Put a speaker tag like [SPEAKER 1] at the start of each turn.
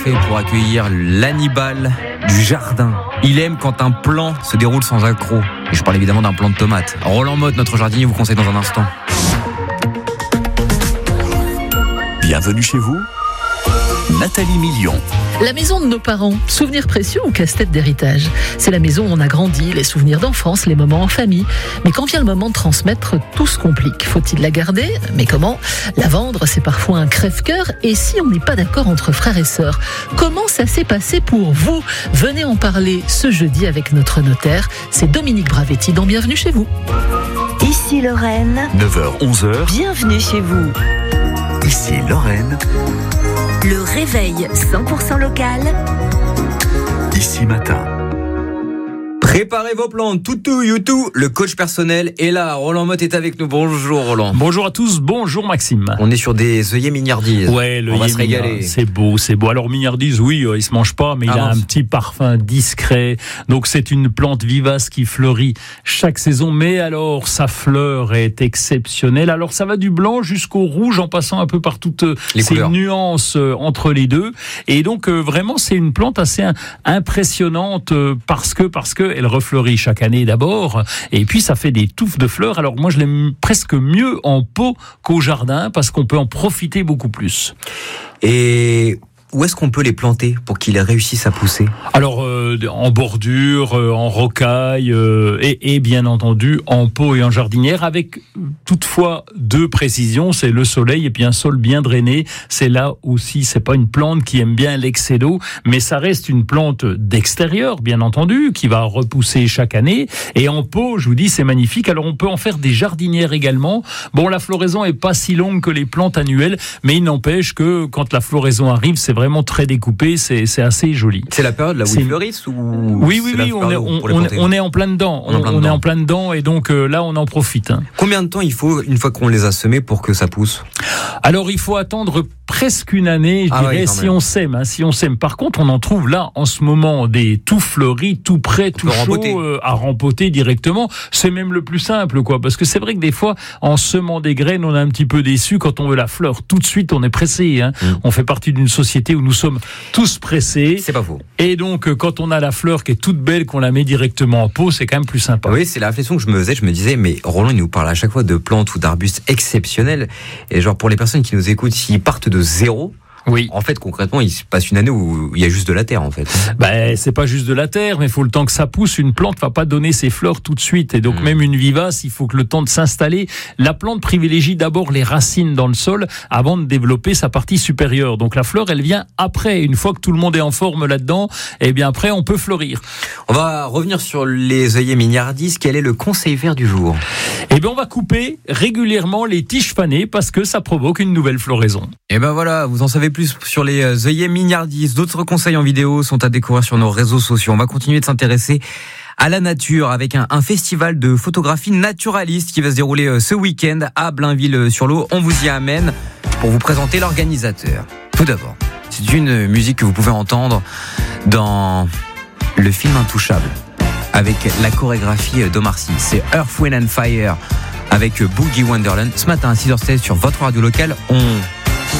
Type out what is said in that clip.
[SPEAKER 1] Fait pour accueillir l'Hannibal du jardin. Il aime quand un plan se déroule sans accroc. Et je parle évidemment d'un plan de tomates. Roland Motte, notre jardinier, vous conseille dans un instant.
[SPEAKER 2] Bienvenue chez vous, Nathalie Million.
[SPEAKER 3] La maison de nos parents, souvenirs précieux ou casse-tête d'héritage? C'est la maison où on a grandi, les souvenirs d'enfance, les moments en famille. Mais quand vient le moment de transmettre, tout se complique. Faut-il la garder? Mais comment? La vendre, c'est parfois un crève-cœur. Et si on n'est pas d'accord entre frères et sœurs? Comment ça s'est passé pour vous? Venez en parler ce jeudi avec notre notaire. C'est Dominique Bravetti dans Bienvenue chez vous.
[SPEAKER 4] Ici Lorraine.
[SPEAKER 2] 9h-11h.
[SPEAKER 4] Bienvenue chez vous.
[SPEAKER 2] Ici Lorraine.
[SPEAKER 4] Le réveil 100% local.
[SPEAKER 2] Ici Matin.
[SPEAKER 1] Préparez vos plantes, toutou, youtou. Le coach personnel est là. Roland Motte est avec nous. Bonjour Roland.
[SPEAKER 5] Bonjour à tous, bonjour Maxime.
[SPEAKER 1] On est sur des œillets mignardises.
[SPEAKER 5] Ouais,
[SPEAKER 1] on va se régaler.
[SPEAKER 5] C'est beau. Alors mignardise, oui, il se mange pas, mais il a un petit parfum discret. Donc c'est une plante vivace qui fleurit chaque saison. Mais alors sa fleur est exceptionnelle. Alors ça va du blanc jusqu'au rouge, en passant un peu par toutes ces nuances entre les deux. Et donc vraiment c'est une plante assez impressionnante parce que elle refleurit chaque année d'abord, et puis ça fait des touffes de fleurs. Alors moi je l'aime presque mieux en pot qu'au jardin, parce qu'on peut en profiter beaucoup plus.
[SPEAKER 1] Et où est-ce qu'on peut les planter pour qu'ils réussissent à pousser? Alors
[SPEAKER 5] en bordure, en rocaille, et bien entendu en pot et en jardinière, avec toutefois deux précisions, c'est le soleil et puis un sol bien drainé. C'est là aussi, c'est pas une plante qui aime bien l'excès d'eau, mais ça reste une plante d'extérieur, bien entendu, qui va repousser chaque année. Et en pot, je vous dis, c'est magnifique. Alors on peut en faire des jardinières également. Bon, la floraison est pas si longue que les plantes annuelles, mais il n'empêche que quand la floraison arrive, c'est vraiment très découpé, c'est assez joli.
[SPEAKER 1] C'est la période là où ils fleurissent ou...
[SPEAKER 5] Oui, on est en plein dedans. On est en plein dedans, et donc là on en profite.
[SPEAKER 1] Combien de temps il faut, une fois qu'on les a semés, pour que ça pousse?
[SPEAKER 5] Alors il faut attendre presque une année, je dirais, si on sème. Par contre, on en trouve là en ce moment des tout fleuris, tout prêts, tout chauds à rempoter directement. C'est même le plus simple, quoi, parce que c'est vrai que des fois, en semant des graines, on est un petit peu déçu. Quand on veut la fleur tout de suite, on est pressé. On fait partie d'une société où nous sommes tous pressés.
[SPEAKER 1] C'est pas faux.
[SPEAKER 5] Et donc, quand on a la fleur qui est toute belle, qu'on la met directement en pot, c'est quand même plus sympa.
[SPEAKER 1] Oui, c'est la réflexion que je me faisais. Je me disais, mais Roland, il nous parle à chaque fois de plantes ou d'arbustes exceptionnels. Et genre, pour les personnes qui nous écoutent, s'ils partent de zéro, oui. En fait, concrètement, il se passe une année où il y a juste de la terre, en fait.
[SPEAKER 5] C'est pas juste de la terre, mais il faut le temps que ça pousse. Une plante va pas donner ses fleurs tout de suite. Et donc, même une vivace, il faut que le temps de s'installer. La plante privilégie d'abord les racines dans le sol avant de développer sa partie supérieure. Donc, la fleur, elle vient après. Une fois que tout le monde est en forme là-dedans, eh bien, après, on peut fleurir.
[SPEAKER 1] On va revenir sur les œillets mignardises. Quel est le conseil vert du jour?
[SPEAKER 5] Eh bien, on va couper régulièrement les tiges fanées parce que ça provoque une nouvelle floraison.
[SPEAKER 1] Et ben voilà, vous en savez plus sur les œillets mignardises. D'autres conseils en vidéo sont à découvrir sur nos réseaux sociaux. On va continuer de s'intéresser à la nature avec un festival de photographie naturaliste qui va se dérouler ce week-end à Blainville-sur-Lot. On vous y amène pour vous présenter l'organisateur. Tout d'abord, c'est une musique que vous pouvez entendre dans le film Intouchable avec la chorégraphie d'Omar Sy. C'est Earth, Wind and Fire avec Boogie Wonderland. Ce matin à 6h16 sur votre radio locale, on